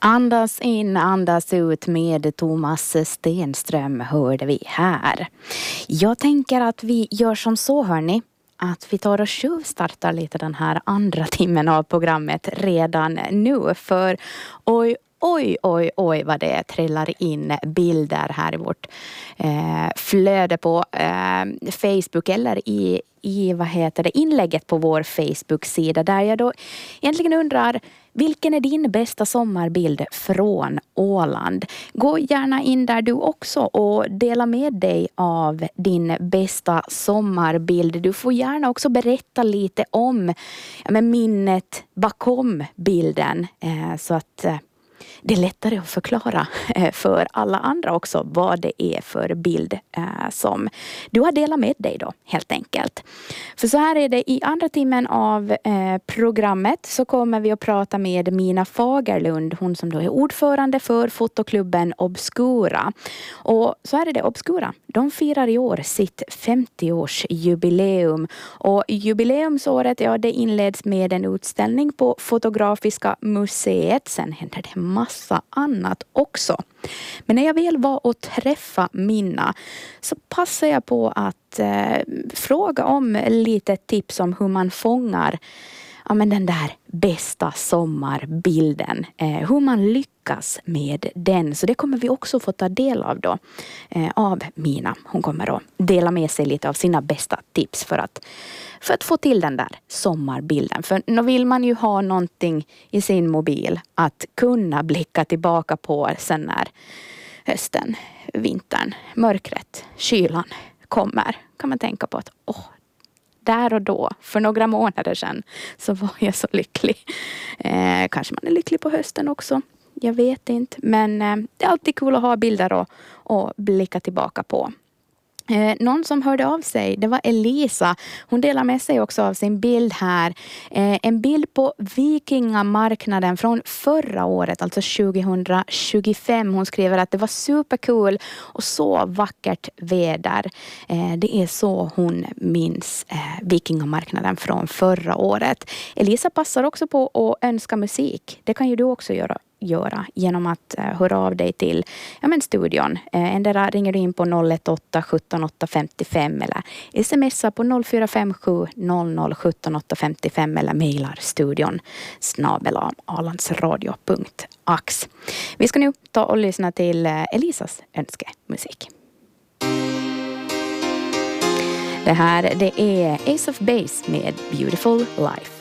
Andas in, andas ut med Thomas Stenström hörde vi här. Jag tänker att vi gör som så, hörni, att vi tar och tjuvstartar lite den här andra timmen av programmet redan nu. För oj vad det trillar in bilder här i vårt flöde på Facebook eller i inlägget på vår Facebook-sida, där jag då egentligen undrar: vilken är din bästa sommarbild från Åland? Gå gärna in där du också och dela med dig av din bästa sommarbild. Du får gärna också berätta lite om minnet bakom bilden, så att det är lättare att förklara för alla andra också vad det är för bild som du har delat med dig då, helt enkelt. För så här är det: i andra timmen av programmet så kommer vi att prata med Mina Fagerlund, hon som då är ordförande för fotoklubben Obscura. Och så här är det: Obscura, de firar i år sitt 50-årsjubileum. Och jubileumsåret, ja, det inleds med en utställning på Fotografiska museet. Sen händer det massa annat också. Men när jag väl var och träffa Minna så passar jag på att fråga om lite tips om hur man fångar den där bästa sommarbilden. Hur man lyckas med den. Så det kommer vi också få ta del av då. Av Mina. Hon kommer att dela med sig lite av sina bästa tips för att få till den där sommarbilden. För nu vill man ju ha någonting i sin mobil att kunna blicka tillbaka på sen när hösten, vintern, mörkret, kylan kommer. Kan man tänka på att där och då, för några månader sedan, så var jag så lycklig. Kanske man är lycklig på hösten också. Jag vet inte. Men det är alltid kul att ha bilder och blicka tillbaka på. Någon som hörde av sig, det var Elisa. Hon delar med sig också av sin bild här. En bild på Vikingamarknaden från förra året, alltså 2025. Hon skriver att det var superkul och så vackert väder. Det är så hon minns Vikingamarknaden från förra året. Elisa passar också på att önska musik. Det kan ju du också göra genom att höra av dig till studion. Ändra ringer du in på 018 17 855 eller smsar på 0457 00 17 855 eller mejlar studion @alandsradio.ax. Vi ska nu ta och lyssna till Elisas önskemusik. Det här, det är Ace of Base med Beautiful Life.